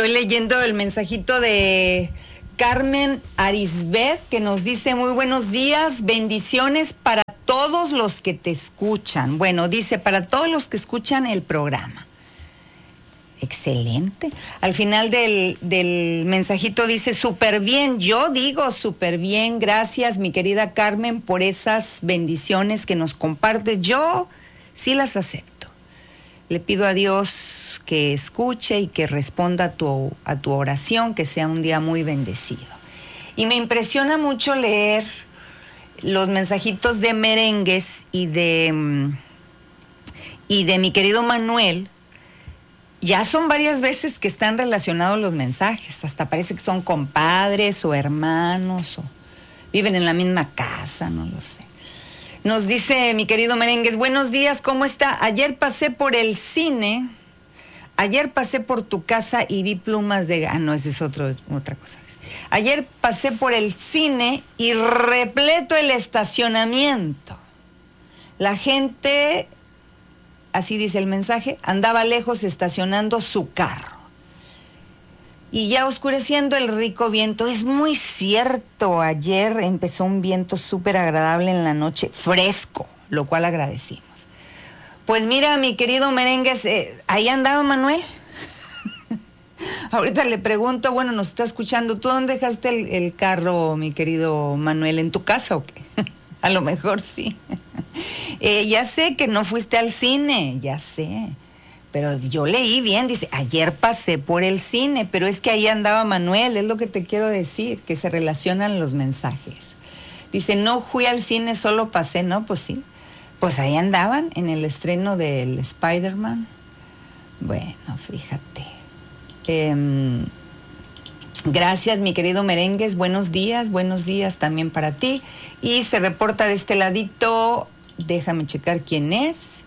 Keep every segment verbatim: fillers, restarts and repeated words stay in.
Estoy leyendo el mensajito de Carmen Arisbet, que nos dice: muy buenos días, bendiciones para todos los que te escuchan. Bueno, dice, para todos los que escuchan el programa. Excelente. Al final del, del mensajito dice: súper bien, yo digo súper bien, gracias mi querida Carmen por esas bendiciones que nos compartes. Yo sí las acepto. Le pido a Dios que escuche y que responda a tu, a tu oración, que sea un día muy bendecido. Y me impresiona mucho leer los mensajitos de Merengues y de, y de mi querido Manuel. Ya son varias veces que están relacionados los mensajes, hasta parece que son compadres o hermanos o viven en la misma casa, no lo sé. Nos dice mi querido Merengues: buenos días, ¿cómo está? Ayer pasé por el cine, ayer pasé por tu casa y vi plumas de... Ah, no, esa es otro, otra cosa. Ayer pasé por el cine y repleto el estacionamiento. La gente, así dice el mensaje, andaba lejos estacionando su carro. Y ya oscureciendo el rico viento. Es muy cierto, ayer empezó un viento súper agradable en la noche, fresco, lo cual agradecimos. Pues mira, mi querido Merengues, eh, ¿ahí andaba Manuel? Ahorita le pregunto, bueno, nos está escuchando, ¿tú dónde dejaste el, el carro, mi querido Manuel? ¿En tu casa o qué? A lo mejor sí. eh, ya sé que no fuiste al cine, ya sé. Pero yo leí bien, dice, ayer pasé por el cine, pero es que ahí andaba Manuel, es lo que te quiero decir, que se relacionan los mensajes. Dice, no fui al cine, solo pasé, no, pues sí. Pues ahí andaban, en el estreno del Spider-Man. Bueno, fíjate. Eh, gracias, mi querido Merengues, buenos días, buenos días también para ti. Y se reporta de este ladito, déjame checar quién es.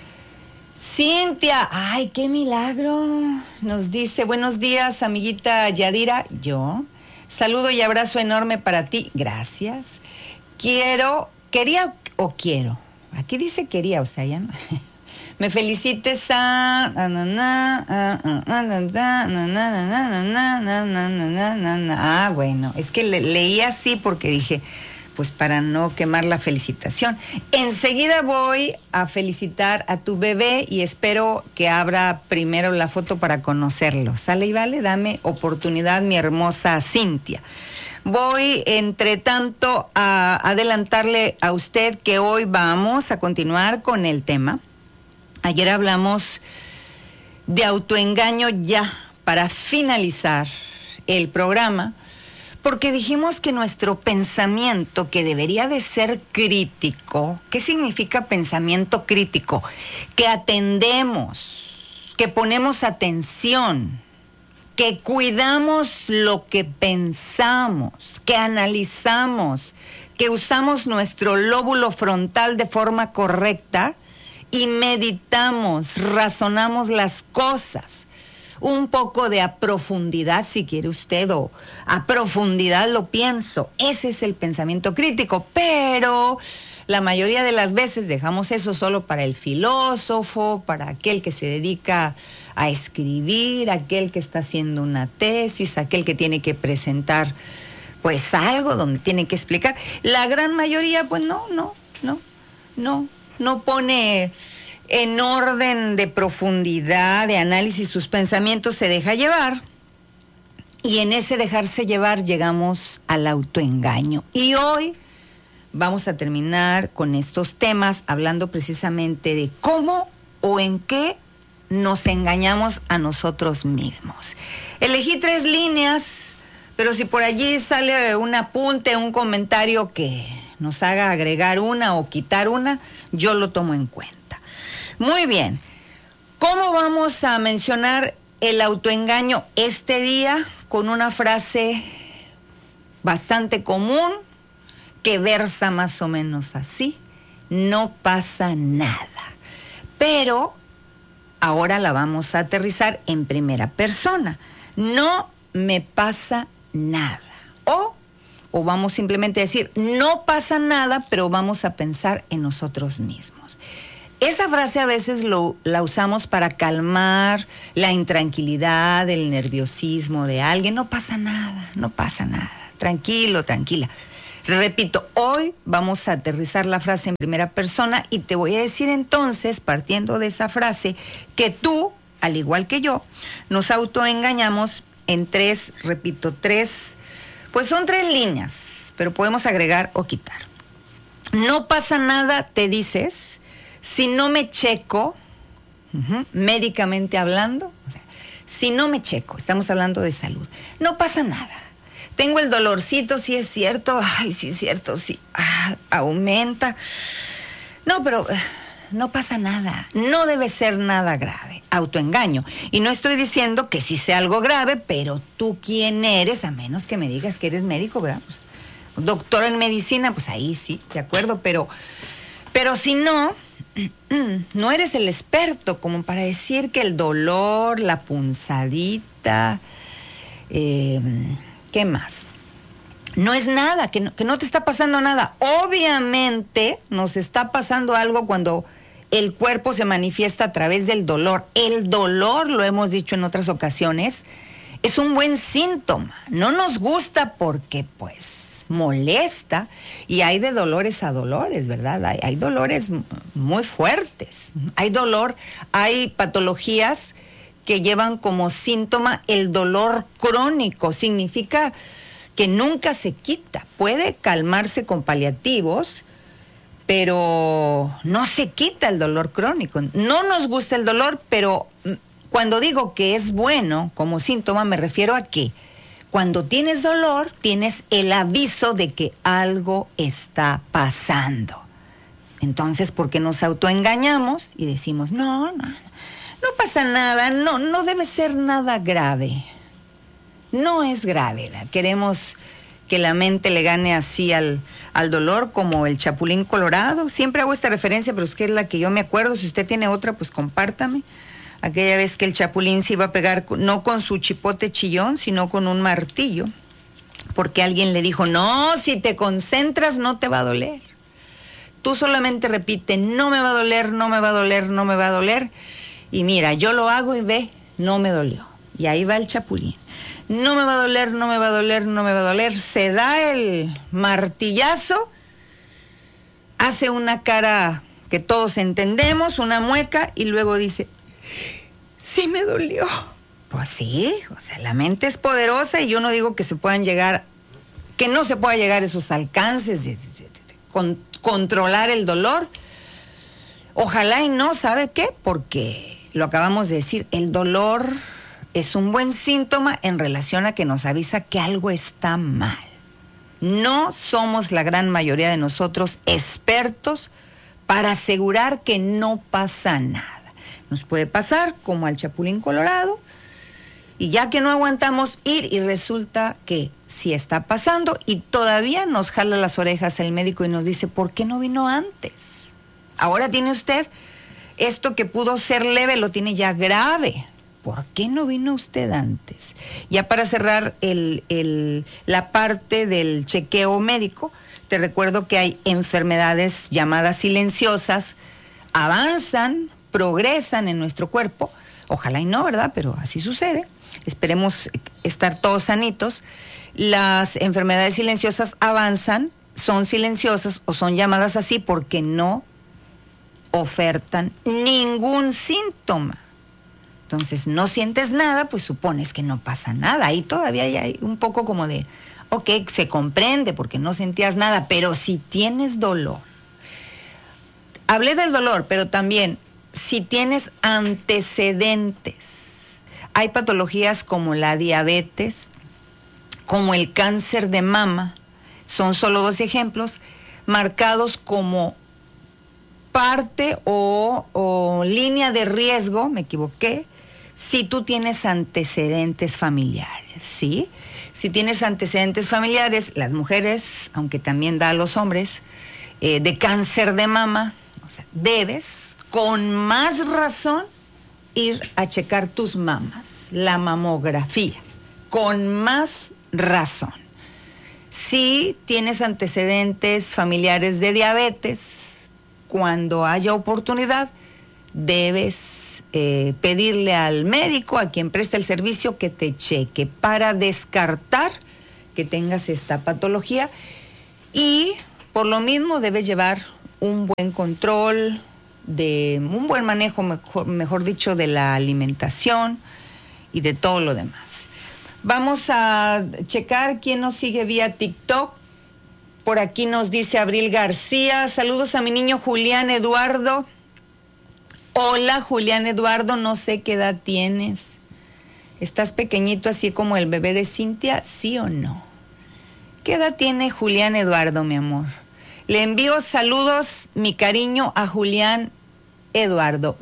Cintia, ay, qué milagro. Nos dice, buenos días, amiguita Yadira. Yo, saludo y abrazo enorme para ti. Gracias. Quiero, quería o quiero. Aquí dice quería, o sea, ya no. Me felicites a... Ah, bueno, es que le, leí así porque dije... pues para no quemar la felicitación. Enseguida voy a felicitar a tu bebé y espero que abra primero la foto para conocerlo. ¿Sale y vale? Dame oportunidad, mi hermosa Cintia. Voy, entre tanto, a adelantarle a usted que hoy vamos a continuar con el tema. Ayer hablamos de autoengaño ya para finalizar el programa, porque dijimos que nuestro pensamiento, que debería de ser crítico, ¿qué significa pensamiento crítico? Que atendemos, que ponemos atención, que cuidamos lo que pensamos, que analizamos, que usamos nuestro lóbulo frontal de forma correcta y meditamos, razonamos las cosas. Un poco de a profundidad, si quiere usted, o a profundidad lo pienso. Ese es el pensamiento crítico, pero la mayoría de las veces dejamos eso solo para el filósofo, para aquel que se dedica a escribir, aquel que está haciendo una tesis, aquel que tiene que presentar pues algo donde tiene que explicar. La gran mayoría, pues no, no, no, no, no pone en orden de profundidad, de análisis, sus pensamientos, se deja llevar, y en ese dejarse llevar llegamos al autoengaño. Y hoy vamos a terminar con estos temas hablando precisamente de cómo o en qué nos engañamos a nosotros mismos. Elegí tres líneas, pero si por allí sale un apunte, un comentario que nos haga agregar una o quitar una, yo lo tomo en cuenta. Muy bien, ¿cómo vamos a mencionar el autoengaño este día? Con una frase bastante común que versa más o menos así: no pasa nada. Pero ahora la vamos a aterrizar en primera persona. No me pasa nada. O, o vamos simplemente a decir, no pasa nada, pero vamos a pensar en nosotros mismos. esa frase a veces lo, la usamos para calmar la intranquilidad, el nerviosismo de alguien. No pasa nada, no pasa nada. Tranquilo, tranquila. Repito, hoy vamos a aterrizar la frase en primera persona y te voy a decir entonces, partiendo de esa frase, que tú, al igual que yo, nos autoengañamos en tres, repito, tres, pues son tres líneas, pero podemos agregar o quitar. No pasa nada, te dices, si no me checo, uh-huh, médicamente hablando, o sea, si no me checo, estamos hablando de salud, no pasa nada. Tengo el dolorcito, sí es cierto, ay, sí es cierto, sí, ah, aumenta. No, pero no pasa nada, no debe ser nada grave, autoengaño. Y no estoy diciendo que sí sea algo grave, pero tú quién eres, a menos que me digas que eres médico, ¿verdad? Pues, doctor en medicina, pues ahí sí, de acuerdo, pero, pero si no, no eres el experto como para decir que el dolor, la punzadita, eh, ¿qué más? No es nada, que no, que no te está pasando nada. Obviamente nos está pasando algo cuando el cuerpo se manifiesta a través del dolor. El dolor, lo hemos dicho en otras ocasiones, es un buen síntoma. No nos gusta porque, pues, molesta. Y hay de dolores a dolores, ¿verdad? Hay, hay dolores muy fuertes. Hay dolor, hay patologías que llevan como síntoma el dolor crónico. Significa que nunca se quita. Puede calmarse con paliativos, pero no se quita el dolor crónico. No nos gusta el dolor, pero cuando digo que es bueno como síntoma, me refiero a que cuando tienes dolor, tienes el aviso de que algo está pasando. Entonces, ¿por qué nos autoengañamos y decimos, no, no, no pasa nada, no, no debe ser nada grave? No es grave, queremos que la mente le gane así al, al dolor como el Chapulín Colorado. Siempre hago esta referencia, pero es que es la que yo me acuerdo. Si usted tiene otra, pues compártame. Aquella vez que el Chapulín se iba a pegar, no con su chipote chillón, sino con un martillo, porque alguien le dijo, no, si te concentras no te va a doler. Tú solamente repite, no me va a doler, no me va a doler, no me va a doler. Y mira, yo lo hago y ve, no me dolió. Y ahí va el Chapulín. No me va a doler, no me va a doler, no me va a doler. Se da el martillazo, hace una cara que todos entendemos, una mueca, y luego dice, sí me dolió. Pues sí, o sea, la mente es poderosa y yo no digo que se puedan llegar, que no se pueda llegar a esos alcances de, de, de, de con, controlar el dolor. Ojalá y no, ¿sabe qué? Porque lo acabamos de decir, el dolor es un buen síntoma en relación a que nos avisa que algo está mal. No somos la gran mayoría de nosotros expertos para asegurar que no pasa nada. Nos puede pasar como al Chapulín Colorado, y ya que no aguantamos ir y resulta que sí está pasando y todavía nos jala las orejas el médico y nos dice, ¿por qué no vino antes? Ahora tiene usted esto que pudo ser leve, lo tiene ya grave. ¿Por qué no vino usted antes? Ya para cerrar el, el, la parte del chequeo médico, te recuerdo que hay enfermedades llamadas silenciosas, avanzan, progresan en nuestro cuerpo, ojalá y no, ¿verdad? Pero así sucede, esperemos estar todos sanitos. Las enfermedades silenciosas avanzan, son silenciosas o son llamadas así porque no ofertan ningún síntoma. Entonces, no sientes nada, pues supones que no pasa nada. Ahí todavía hay un poco como de, ok, se comprende porque no sentías nada, pero si tienes dolor. Hablé del dolor, pero también si tienes antecedentes. Hay patologías como la diabetes, como el cáncer de mama, son solo dos ejemplos, marcados como parte o, o línea de riesgo, me equivoqué, si tú tienes antecedentes familiares, ¿sí? Si tienes antecedentes familiares, las mujeres, aunque también da a los hombres, eh, de cáncer de mama, o sea, debes, con más razón, ir a checar tus mamas, la mamografía, con más razón. Si tienes antecedentes familiares de diabetes, cuando haya oportunidad, debes eh, pedirle al médico, a quien presta el servicio, que te cheque para descartar que tengas esta patología. Y por lo mismo debes llevar un buen control, de un buen manejo, mejor, mejor dicho, de la alimentación y de todo lo demás. Vamos a checar quién nos sigue vía TikTok. Por aquí nos dice Abril García. Saludos a mi niño Julián Eduardo. Hola Julián Eduardo, no sé qué edad tienes. ¿Estás pequeñito así como el bebé de Cintia? ¿Sí o no? ¿Qué edad tiene Julián Eduardo, mi amor? Le envío saludos, mi cariño, a Julián Eduardo.